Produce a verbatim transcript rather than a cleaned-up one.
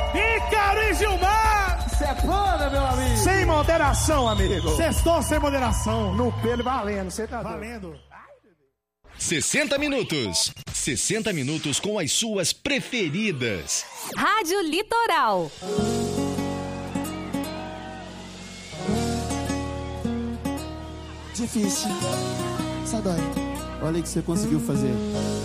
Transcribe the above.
Ícaro e Gilmar! Sepana, meu amigo! Sem moderação, amigo! Sextou sem moderação! No pelo valendo, você tá valendo! sessenta minutos. sessenta minutos com as suas preferidas. Rádio Litoral. Difícil. Só dói. Olha o que você conseguiu fazer.